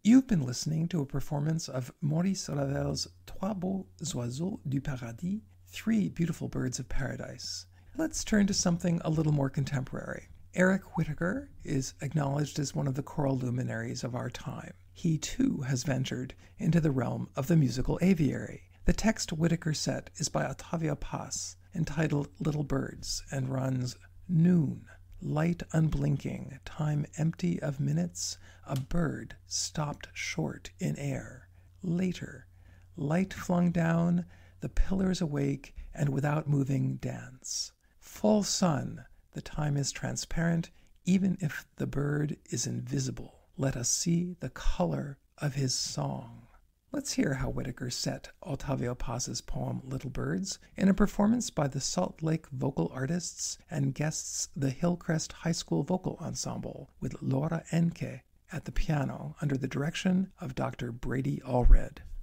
You've been listening to a performance of Maurice Ravel's Trois beaux oiseaux du paradis, Three Beautiful Birds of Paradise. Let's turn to something a little more contemporary. Eric Whitacre is acknowledged as one of the choral luminaries of our time. He, too, has ventured into the realm of the musical aviary. The text Whitacre set is by Octavio Paz, entitled Little Birds, and runs: Noon, light unblinking, time empty of minutes, a bird stopped short in air. Later, light flung down, the pillars awake, and without moving dance. Full sun, the time is transparent, even if the bird is invisible. Let us see the color of his song. Let's hear how Whitacre set Octavio Paz's poem Little Birds in a performance by the Salt Lake vocal artists and guests the Hillcrest High School Vocal Ensemble, with Laura Enke at the piano under the direction of Dr. Brady Allred.